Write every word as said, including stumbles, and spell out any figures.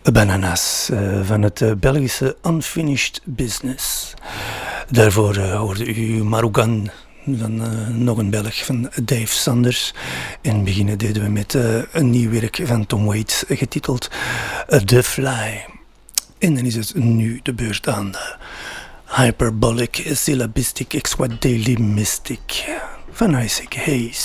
Bananas uh, van het uh, Belgische Unfinished Business. Daarvoor uh, hoorde u Marugan van uh, nog een Belg, van Dave Sanders. En beginnen deden we met uh, een nieuw werk van Tom Waits getiteld uh, The Fly. En dan is het nu de beurt aan de Hyperbolic Syllabistic Exquadale Mystic van Isaac Hayes.